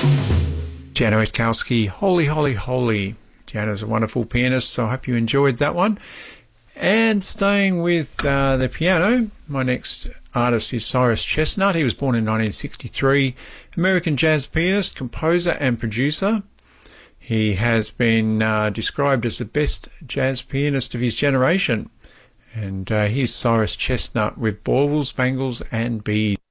Jano Itkowski, Holy, Holy, Holy. Jano's a wonderful pianist, so I hope you enjoyed that one. And staying with the piano, my next artist is Cyrus Chestnut. He was born in 1963, American jazz pianist, composer and producer. He has been described as the best jazz pianist of his generation. And here's Cyrus Chestnut with Baubles, Bangles and Beads.